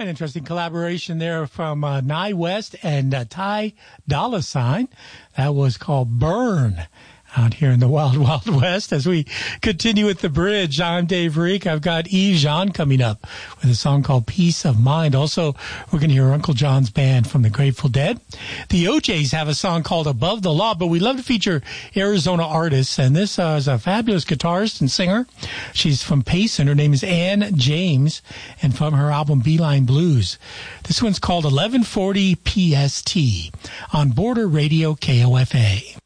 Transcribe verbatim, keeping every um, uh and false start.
An interesting collaboration there from uh, Nye West and uh, Ty Dolla Sign. That was called Burn out here in the Wild Wild West. As we continue with the bridge, I'm Dave Reek. I've got Eve Jean coming up with a song called Peace of Mind. Also, we're going to hear Uncle John's band from the Grateful Dead. The O Js have a song called Above the Law, but we love to feature Arizona artists, and this uh, is a fabulous guitarist and singer. She's from Payson. Her name is Ann James, and from her album Beeline Blues. This one's called eleven forty P S T on Border Radio K O F A.